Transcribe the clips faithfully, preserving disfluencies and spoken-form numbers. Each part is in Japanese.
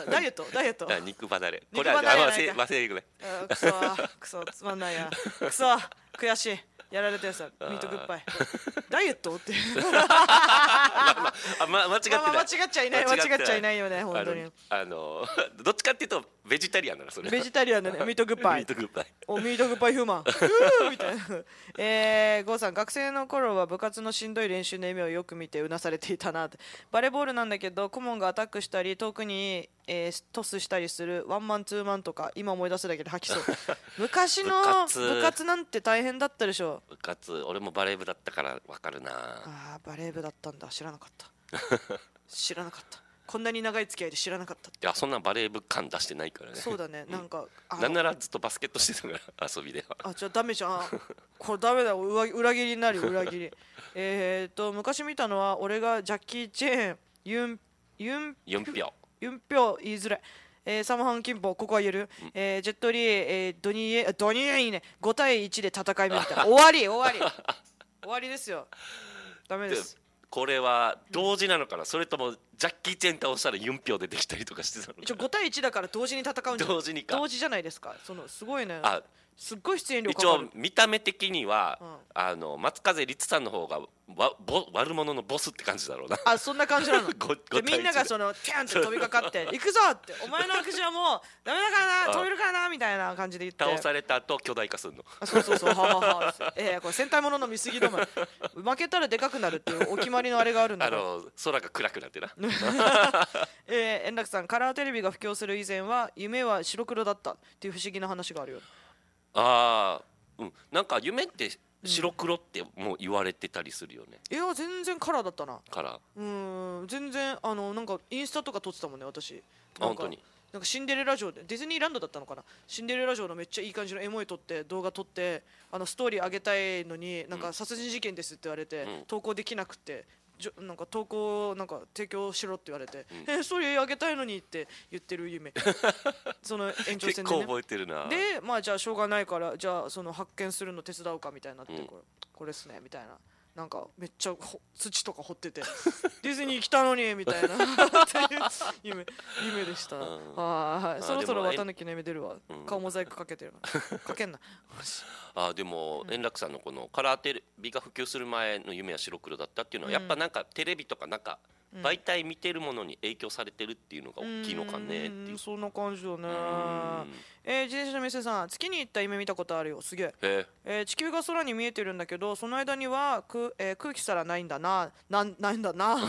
ダイエットダイエット肉離れ。 これは忘れ忘れてくれ。 くそくそつまんないやくそ悔しいやられたやつはミートグッバイダイエットってあ、ま、間違ってない、 まあ、間違っちゃいない間違っちゃいないよね本当にあの、あのどっちかっていうとベジタリアンなのそれベジタリアンだねミートグッバイミートグッバイおミートグッバイヒューマンみたいなえー、ゴーさん学生の頃は部活のしんどい練習の夢をよく見てうなされていたなってバレーボールなんだけど顧問がアタックしたり遠くに、えー、トスしたりするワンマンツーマンとか今思い出すだけで吐きそう昔の部 活, 部活なんて大変だったでしょ部活俺もバレー部だったから分かるなあバレー部だったんだ知らなかった知らなかったこんなに長い付き合いで知らなかった。いやそんなバレー部感出してないからね。 そうだねなんか、 うん、なんならずっとバスケットしてたから遊びでは。 あじゃあダメじゃんこれダメだ裏切りになる裏切りえっと昔見たのは俺がジャッキー・チェーンユンユンユンピョユンピョ言いづらい、えー、サムハン・キンポここは言える、うんえー、ジェットリー、えー、ドニエドニエいいねごたいいちで戦い目みたいな終わり終わり終わりですよダメです。 これは同時なのかな、うん、それともジャッキー・チェン倒したらユンピョ出てきたりとかしてたのかな。 一応ごたいいちだから同時に戦うんじゃない。 同時にか同時じゃないですか。そのすごいね。 あすっごい出演料かかる。 一応見た目的には、 うん、 あの松風律さんの方がわぼ悪者のボスって感じだろうな。 あそんな感じなのでみんながそのピャンって飛びかかって行くぞってお前の悪事はもうダメだからな止めるからなみたいな感じで言って倒された後巨大化するの。 あそうそうそうはははえー、これ戦隊ものの見過ぎだもん負けたらでかくなるっていうお決まりのあれがあるんだからあの空が暗くなってなえー、円楽さんカラーテレビが普及する以前は夢は白黒だったっていう不思議な話があるよ。 ああうんなんか夢って白黒ってもう言われてたりするよね、 うん、いや全然カラーだったな。 カラーうん全然あのなんかインスタとか撮ってたもんね私。 あ本当になんかシンデレラ城でディズニーランドだったのかなシンデレラ城のめっちゃいい感じのエモい撮って動画撮ってあのストーリー上げたいのになんか殺人事件ですって言われて、うん、投稿できなくてじょなんか投稿なんか提供しろって言われて、うん、えー、ストーリー上げたいのにって言ってる夢その延長線で、ね、 結構覚えてるな。 でまあじゃあしょうがないからじゃあその発見するの手伝うかみたいになって、うん、これこれっすねみたいななんかめっちゃ土とか掘っててディズニー来たのにみたいなっていう夢夢でした。うん、はい、そろそろ綿貫の夢出るわ、うん、顔モザイクかけてるかけんなあでも、うん、円楽さんのこのカラーテレビが普及する前の夢は白黒だったっていうのは、うん、やっぱなんかテレビとかなんか媒体見てるものに影響されてるっていうのが大きいのかねっていう。 そんな感じだね。えー、自転車の店さん月に行った夢見たことあるよすげえ。ええー、地球が空に見えてるんだけどその間にはく、えー、空気すらないんだななないんだな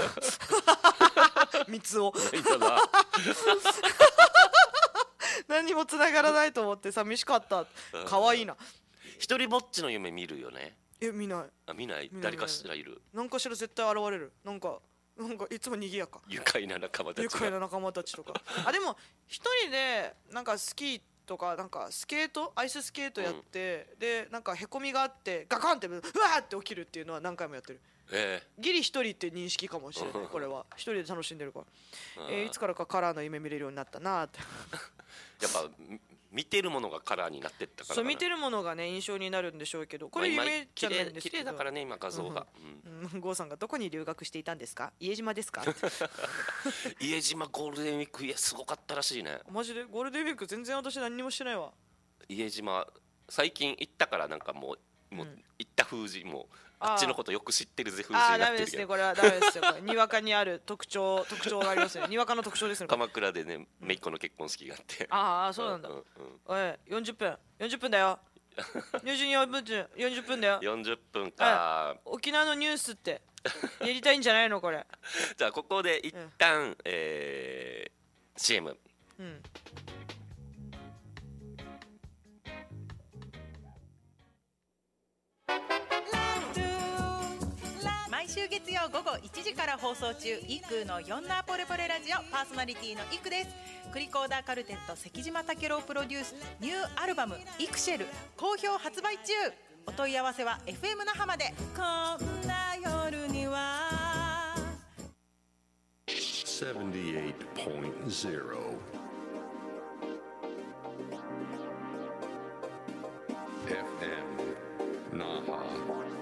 三つを何も繋がらないと思って寂しかった。可愛いな。 一人ぼっちの夢見るよね。 え見ない。 あ見ない。誰かしらいる。 何かしら絶対現れる。なんかなんかいつも賑やか。 愉快な仲間たちが。 愉快な仲間たちとか。あでも一人でなんかスキーとかなんかスケートアイススケートやって、うん、でなんかへこみがあってガカンってうわーって起きるっていうのは何回もやってる。えー、ギリ一人って認識かもしれないこれは一人で楽しんでるから、えー、いつからかカラーの夢見れるようになったなってやっぱ見てるものがカラーになってったから。 そう見てるものがね印象になるんでしょうけどこれ夢じゃないんですけど綺麗だからね今画像が。 郷さんがどこに留学していたんですか家島ですか家島ゴールデンウィークいやすごかったらしいね。 マジでゴールデンウィーク全然私何にもしてないわ。 家島最近行ったからなんかもう、もう行った風神もあっちのことよく知ってるぜ風神になってるけど。あーダメですねこれはダメですよこれにわかにある特徴特徴がありますねにわかの特徴ですね。 鎌倉でね姪っ子の結婚式があって、 ああそうなんだ、うんうん、おいよんじゅっぷんよんじゅっぷんだよよんじゅうよんぷんだよよんじゅっぷんか。 沖縄のニュースってやりたいんじゃないのこれじゃあここで一旦、うんえー、シーエム、うん、 毎週月曜午後いちじから放送中イクのよんなポレポレラジオパーソナリティのイクです。クリコーダーカルテット関島武郎プロデュースニューアルバムイクシェル好評発売中。お問い合わせは エフエム 那覇まで。こんな夜にはセブンティーエイトポイントゼロ